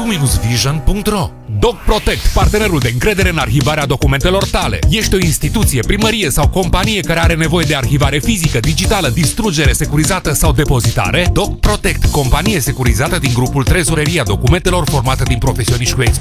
domusvision.ro. DocProtect, partenerul de încredere în arhivarea documentelor tale. Ești o instituție, primărie sau companie care are nevoie de arhivare fizică, digitală, distrugere securizată sau depozitare? DocProtect, companie securizată din grupul Trezoreria Documentelor formată din profesioniști cu experiență